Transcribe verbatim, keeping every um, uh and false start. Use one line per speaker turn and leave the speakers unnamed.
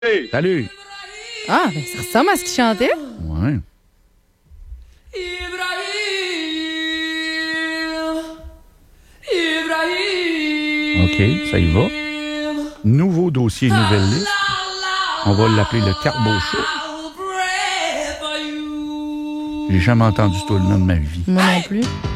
Hey.
Salut.
Ah, ben ça ressemble à ce qu'il chantait.
Ouais. OK, ça y va. Nouveau dossier, nouvelle liste. On va l'appeler le Carbo Show. J'ai jamais entendu ce tour-là de ma vie.
Moi non plus.